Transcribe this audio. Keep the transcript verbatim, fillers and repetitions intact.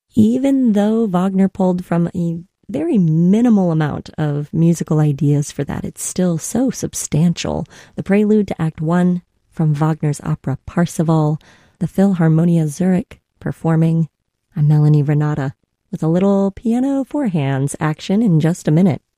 Even though Wagner pulled from a very minimal amount of musical ideas for that, it's still so substantial. The prelude to Act One from Wagner's opera Parsifal, the Philharmonia Zurich performing. I'm Melanie Renata with a little piano four hands action in just a minute.